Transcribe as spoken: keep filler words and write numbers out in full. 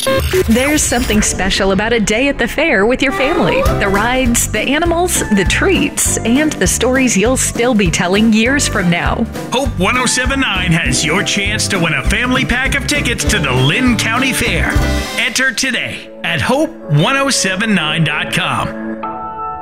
Podcast. There's something special about a day at the fair with your family. The rides, the animals, the treats, and the stories you'll still be telling years from now. Hope ten seventy-nine has your chance to win a family pack of tickets to the Lynn County Fair. Enter today at hope ten seventy-nine dot com.